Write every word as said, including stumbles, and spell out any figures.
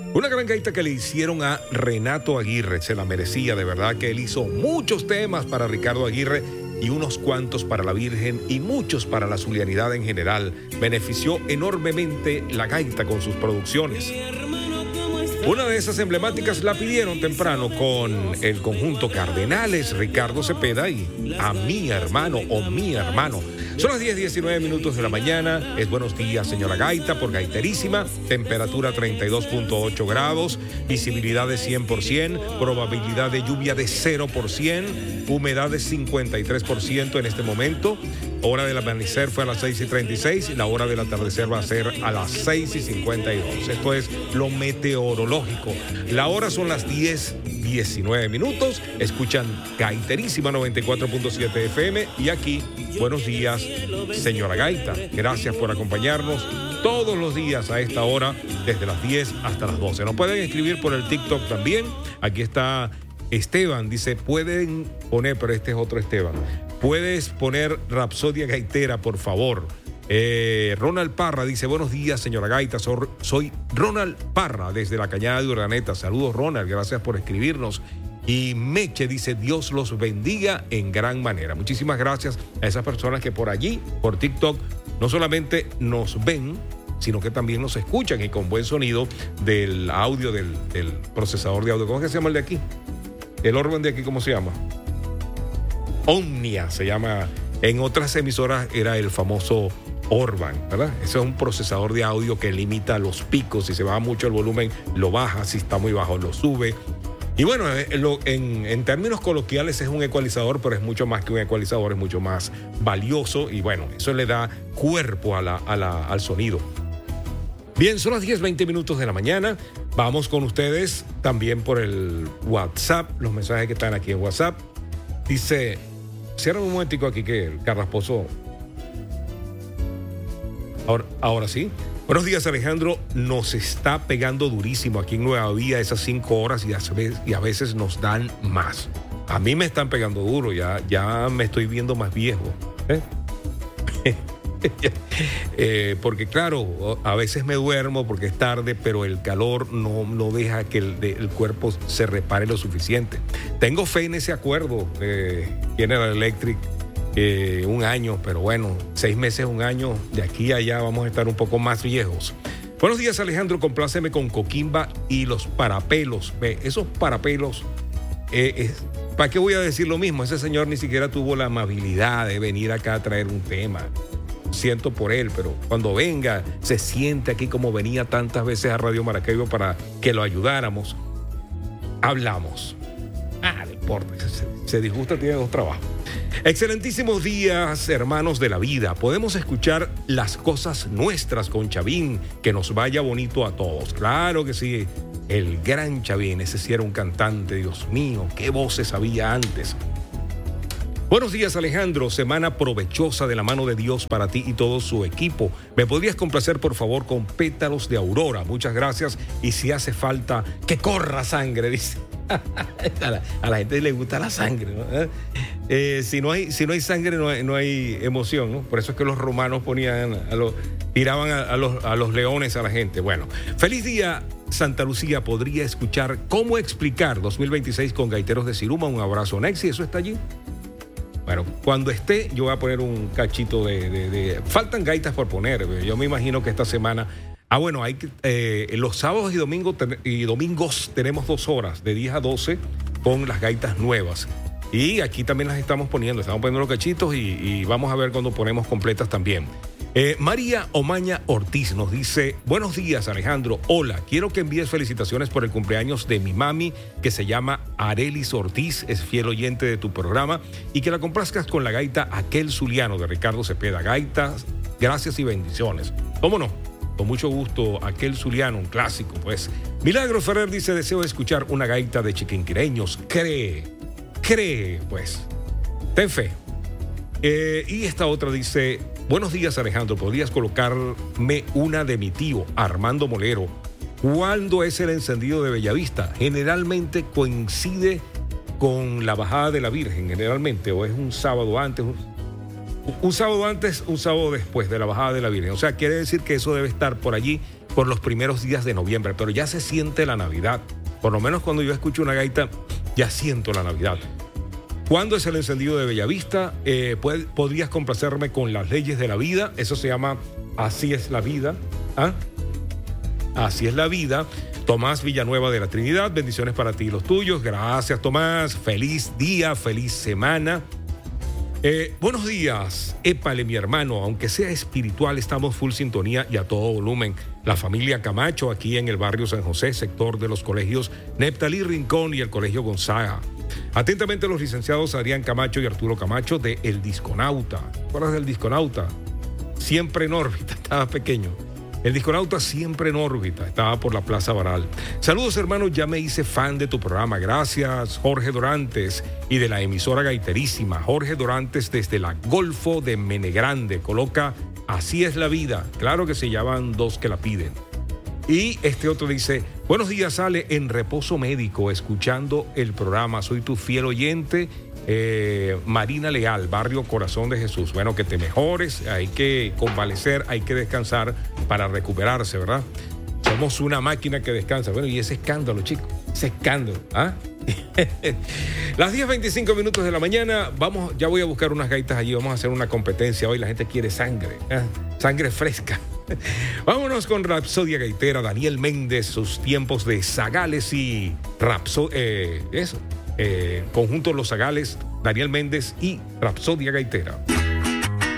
Una gran gaita que le hicieron a Renato Aguirre, se la merecía, de verdad que él hizo muchos temas para Ricardo Aguirre y unos cuantos para la Virgen y muchos para la zulianidad en general. Benefició enormemente la gaita con sus producciones. Una de esas emblemáticas la pidieron temprano con el conjunto Cardenales, Ricardo Cepeda y A Mi Hermano o Mi Hermano. Son las diez diecinueve minutos de la mañana. Es buenos días, señora Gaita, por Gaiterísima. Temperatura treinta y dos punto ocho grados. Visibilidad de cien por ciento. Probabilidad de lluvia de cero por ciento. Humedad de cincuenta y tres por ciento en este momento. Hora del amanecer fue a las seis y treinta y seis. La hora del atardecer va a ser a las seis y cincuenta y dos. Esto es lo meteorológico. La hora son las diez diecinueve minutos. Escuchan Gaiterísima noventa y cuatro punto siete F M. Y aquí, buenos días, señora Gaita. Gracias por acompañarnos todos los días a esta hora, desde las diez hasta las doce. Nos pueden escribir por el TikTok también. Aquí está Esteban, dice, pueden poner, pero este es otro Esteban. Puedes poner Rapsodia Gaitera, por favor. Eh, Ronald Parra dice, buenos días, señora Gaita. Soy, soy Ronald Parra, desde la Cañada de Urdaneta. Saludos, Ronald, gracias por escribirnos. Y Meche dice, Dios los bendiga en gran manera. Muchísimas gracias a esas personas que por allí, por TikTok, no solamente nos ven, sino que también nos escuchan y con buen sonido del audio, del, del procesador de audio. ¿Cómo es que se llama el de aquí? El órgano de aquí, ¿cómo se llama? Omnia se llama. En otras emisoras era el famoso Orban, ¿verdad? Ese es un procesador de audio que limita los picos. Si se baja mucho el volumen, lo baja. Si está muy bajo, lo sube. Y bueno, en, en términos coloquiales es un ecualizador, pero es mucho más que un ecualizador, es mucho más valioso. Y bueno, eso le da cuerpo a la, a la, al sonido. Bien, son las diez veinte minutos de la mañana. Vamos con ustedes también por el WhatsApp, los mensajes que están aquí en WhatsApp. Dice, cierra un momentico aquí que el Carrasposo. Ahora, ahora sí. Buenos días, Alejandro. Nos está pegando durísimo aquí en Nueva Vía esas cinco horas y a, y a veces nos dan más. A mí me están pegando duro, ya, ya me estoy viendo más viejo. ¿eh? eh, porque claro, a veces me duermo porque es tarde, pero el calor no, no deja que el, de, el cuerpo se repare lo suficiente. Tengo fe en ese acuerdo de General Electric, eh, un año, pero bueno, seis meses, un año, de aquí a allá vamos a estar un poco más viejos. Buenos días, Alejandro, compláceme con Coquimba y los parapelos. Ve, esos parapelos, eh, eh, ¿para qué voy a decir lo mismo? Ese señor ni siquiera tuvo la amabilidad de venir acá a traer un tema. Siento por él, pero cuando venga, se siente aquí como venía tantas veces a Radio Maracaibo para que lo ayudáramos. Hablamos. Ah, no importa, se, se disgusta, tiene dos trabajos. Excelentísimos días, hermanos de la vida. Podemos escuchar Las Cosas Nuestras con Chavín, que nos vaya bonito a todos. Claro que sí, el gran Chavín, ese sí era un cantante, Dios mío, qué voces había antes. Buenos días, Alejandro. Semana provechosa de la mano de Dios para ti y todo su equipo. ¿Me podrías complacer, por favor, con Pétalos de Aurora? Muchas gracias. Y si hace falta, que corra sangre, dice. A la, a la gente le gusta la sangre, ¿no? Eh, si no hay, si no hay sangre, no hay, no hay emoción, ¿no? Por eso es que los romanos ponían a los, tiraban a, a, los, a los leones a la gente. Bueno, feliz día, Santa Lucía. Podría escuchar Cómo Explicar dos mil veintiséis con Gaiteros de Siruma. Un abrazo, Nexi. ¿Eso está allí? Bueno, cuando esté, yo voy a poner un cachito de, de, de... Faltan gaitas por poner. Yo me imagino que esta semana... Ah, bueno, hay que, eh, los sábados y domingos, y domingos tenemos dos horas, de diez a doce, con las gaitas nuevas. Y aquí también las estamos poniendo. Estamos poniendo los cachitos y, y vamos a ver cuando ponemos completas también. Eh, María Omaña Ortiz nos dice, buenos días, Alejandro. Hola, quiero que envíes felicitaciones por el cumpleaños de mi mami, que se llama Arelis Ortiz, es fiel oyente de tu programa, y que la complazcas con la gaita Aquel Zuliano de Ricardo Cepeda. Gaitas, gracias y bendiciones. ¿Cómo no? Con mucho gusto, Aquel Zuliano, un clásico, pues. Milagro Ferrer dice, deseo escuchar una gaita de chiquinquireños. Cree, cree, pues. Ten fe. Eh, y esta otra dice, buenos días, Alejandro, ¿podrías colocarme una de mi tío, Armando Molero? ¿Cuándo es el encendido de Bellavista? Generalmente coincide con la bajada de la Virgen, generalmente, o es un sábado antes, un, un sábado antes, un sábado después de la bajada de la Virgen. O sea, quiere decir que eso debe estar por allí por los primeros días de noviembre, pero ya se siente la Navidad. Por lo menos cuando yo escucho una gaita, ya siento la Navidad. ¿Cuándo es el encendido de Bellavista? Eh, puede, podrías complacerme con Las Leyes de la Vida. Eso se llama Así es la Vida. ¿Ah? Así es la vida. Tomás Villanueva de la Trinidad, bendiciones para ti y los tuyos. Gracias, Tomás. Feliz día, feliz semana. Eh, buenos días, épale mi hermano, aunque sea espiritual, estamos full sintonía y a todo volumen. La familia Camacho aquí en el barrio San José, sector de los colegios Neptalí Rincón y el colegio Gonzaga. Atentamente los licenciados Adrián Camacho y Arturo Camacho de El Disconauta. ¿Te acuerdas del Disconauta? Siempre en órbita, estaba pequeño. El Disconauta siempre en órbita, estaba por la Plaza Baral. Saludos, hermanos, ya me hice fan de tu programa. Gracias, Jorge Dorantes, y de la emisora gaiterísima. Jorge Dorantes desde la Golfo de Menegrande. Coloca Así es la vida. Claro que se llaman dos que la piden. Y este otro dice, buenos días, Ale, en reposo médico, escuchando el programa. Soy tu fiel oyente, eh, Marina Leal, barrio Corazón de Jesús. Bueno, que te mejores, hay que convalecer, hay que descansar para recuperarse, ¿verdad? Somos una máquina que descansa. Bueno, y ese escándalo, chicos, ese escándalo, ¿ah? Las diez veinticinco minutos de la mañana, vamos, ya voy a buscar unas gaitas allí, vamos a hacer una competencia. Hoy la gente quiere sangre, ¿eh? Sangre fresca. Vámonos con Rapsodia Gaitera, Daniel Méndez, sus tiempos de Zagales y Rapsodia, eh, eso, eh, conjunto Los Zagales, Daniel Méndez y Rapsodia Gaitera.